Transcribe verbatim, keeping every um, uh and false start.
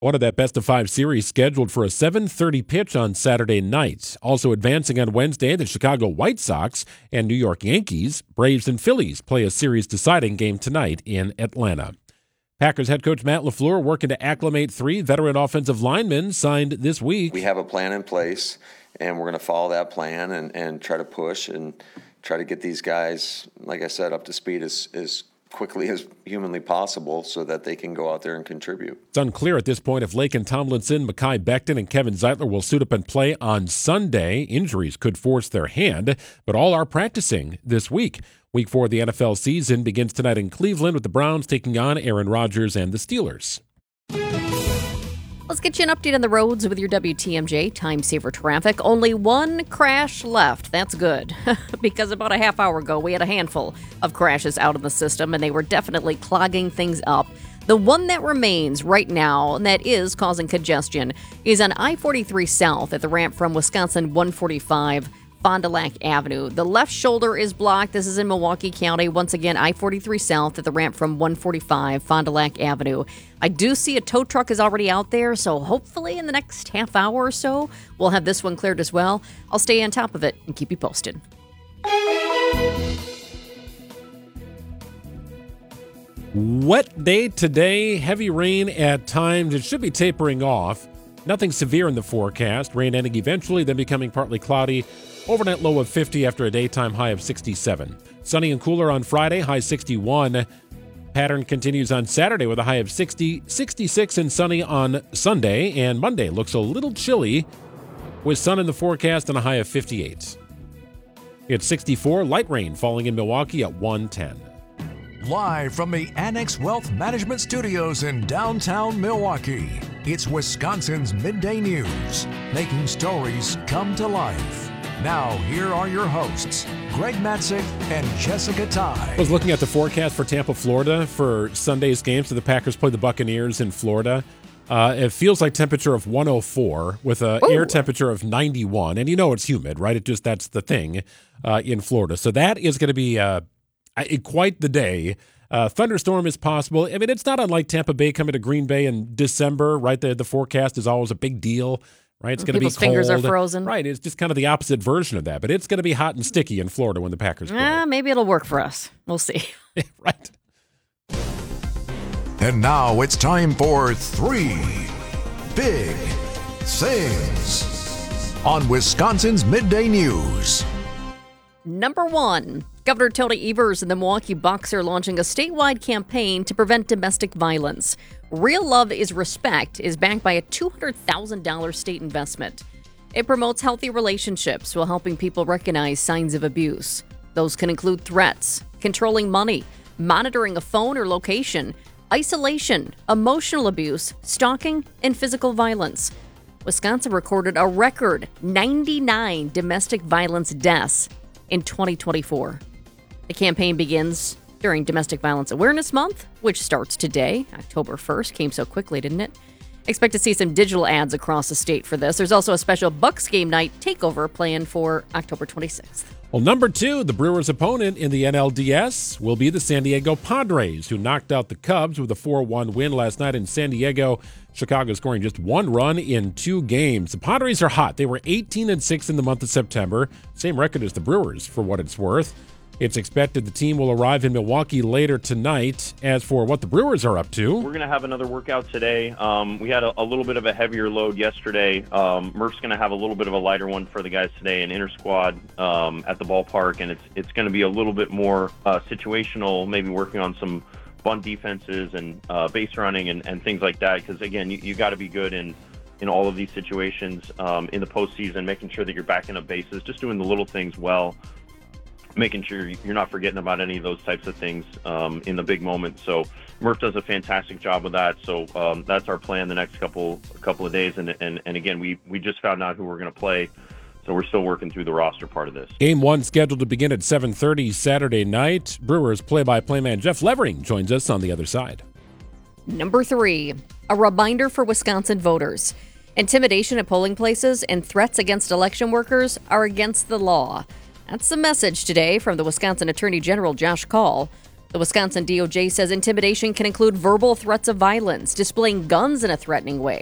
One of that best-of-five series scheduled for a seven thirty pitch on Saturday night. Also advancing on Wednesday, the Chicago White Sox and New York Yankees, Braves and Phillies play a series-deciding game tonight in Atlanta. Packers head coach Matt LaFleur working to acclimate three veteran offensive linemen signed this week. We have a plan in place, and we're going to follow that plan and, and try to push and try to get these guys, like I said, up to speed as, as quickly as humanly possible so that they can go out there and contribute. It's unclear at this point if Laken Tomlinson, Mekhi Becton, and Kevin Zeitler will suit up and play on Sunday. Injuries could force their hand, but all are practicing this week. Week four of the N F L season begins tonight in Cleveland with the Browns taking on Aaron Rodgers and the Steelers. Let's get you an update on the roads with your W T M J time saver traffic. Only one crash left. That's good. Because about a half hour ago, we had a handful of crashes out in the system, and they were definitely clogging things up. The one that remains right now, and that is causing congestion, is on I forty-three South at the ramp from Wisconsin one forty-five Fond du Lac Avenue. The left shoulder is blocked. This is in Milwaukee County. Once again, I forty-three South at the ramp from one forty-five Fond du Lac Avenue. I do see a tow truck is already out there, so hopefully in the next half hour or so, we'll have this one cleared as well. I'll stay on top of it and keep you posted. Wet day today, heavy rain at times. It should be tapering off. Nothing severe in the forecast. Rain ending eventually, then becoming partly cloudy. Overnight low of fifty after a daytime high of sixty-seven. Sunny and cooler on Friday, high sixty-one. Pattern continues on Saturday with a high of sixty, sixty-six and sunny on Sunday. And Monday looks a little chilly with sun in the forecast and a high of fifty-eight. It's sixty-four, light rain falling in Milwaukee at one ten. Live from the Annex Wealth Management Studios in downtown Milwaukee, it's Wisconsin's Midday News, making stories come to life. Now, here are your hosts, Greg Matzik and Jessica Ty. I was looking at the forecast for Tampa, Florida for Sunday's game. So the Packers play the Buccaneers in Florida. Uh, it feels like temperature of one oh four with an air temperature of ninety-one. And you know it's humid, right? It just, that's the thing uh, in Florida. So that is going to be uh, quite the day. Uh, thunderstorm is possible. I mean, it's not unlike Tampa Bay coming to Green Bay in December, right? The, the forecast is always a big deal, right? It's going to be cold. People's fingers are frozen. Right. It's just kind of the opposite version of that. But it's going to be hot and sticky in Florida when the Packers play. Uh, maybe it'll work for us. We'll see. Right. And now it's time for Three Big Things on Wisconsin's Midday News. Number one, Governor Tony Evers and the Milwaukee Bucks are launching a statewide campaign to prevent domestic violence. Real Love is Respect is backed by a two hundred thousand dollars state investment. It promotes healthy relationships while helping people recognize signs of abuse. Those can include threats, controlling money, monitoring a phone or location, isolation, emotional abuse, stalking, and physical violence. Wisconsin recorded a record ninety-nine domestic violence deaths in twenty twenty-four. The campaign begins during Domestic Violence Awareness Month, which starts today. October first came so quickly, didn't it? Expect to see some digital ads across the state for this. There's also a special Bucks game night takeover planned for October twenty-sixth. Well, number two, the Brewers' opponent in the N L D S will be the San Diego Padres, who knocked out the Cubs with a four one win last night in San Diego. Chicago scoring just one run in two games. The Padres are hot. They were eighteen and six in the month of September. Same record as the Brewers, for what it's worth. It's expected the team will arrive in Milwaukee later tonight. As for what the Brewers are up to, we're going to have another workout today. Um, we had a, a little bit of a heavier load yesterday. Um, Murph's going to have a little bit of a lighter one for the guys today, an inter squad um, at the ballpark, and it's it's going to be a little bit more uh, situational, maybe working on some bunt defenses and uh, base running and, and things like that. Because again, you, you got to be good in in all of these situations um, in the postseason, making sure that you're backing up bases, just doing the little things well. Making sure you're not forgetting about any of those types of things um, in the big moments. So Murph does a fantastic job with that. So um, that's our plan the next couple couple of days. And and, and again, we, we just found out who we're going to play. So we're still working through the roster part of this. Game one scheduled to begin at seven thirty Saturday night. Brewers play-by-play man Jeff Levering joins us on the other side. Number three, a reminder for Wisconsin voters. Intimidation at polling places and threats against election workers are against the law. That's the message today from the Wisconsin Attorney General Josh Kaul. The Wisconsin D O J says intimidation can include verbal threats of violence, displaying guns in a threatening way,